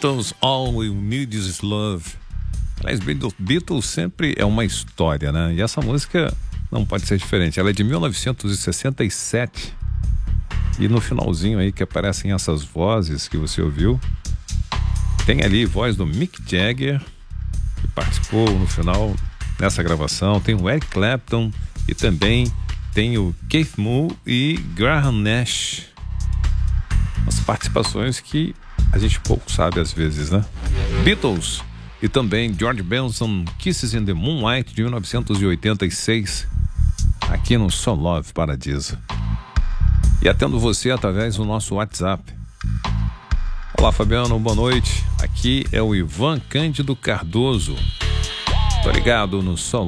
Beatles, All We Need Is Love. Aliás, Beatles sempre é uma história, né? E essa música não pode ser diferente. Ela é de 1967. E no finalzinho aí que aparecem essas vozes que você ouviu, tem ali voz do Mick Jagger, que participou no final nessa gravação. Tem o Eric Clapton e também tem o Keith Moon e Graham Nash. As participações que a gente pouco sabe às vezes, né? Beatles e também George Benson, Kisses in the Moonlight, de 1986, aqui no Só Love Paradiso. E atendo você através do nosso WhatsApp. Olá, Fabiano, boa noite. Aqui é o Ivan Cândido Cardoso. Tô ligado no Só